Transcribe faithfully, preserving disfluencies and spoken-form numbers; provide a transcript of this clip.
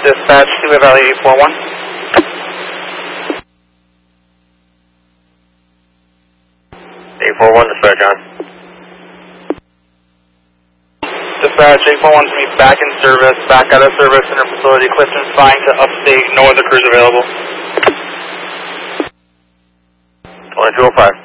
Dispatch, Cuba Valley eight four one. eight four one, dispatch on. Dispatch, eight four one to me, back in service, back out of service, center facility, Clifton's flying to upstate, no other crews available. twenty-two oh five.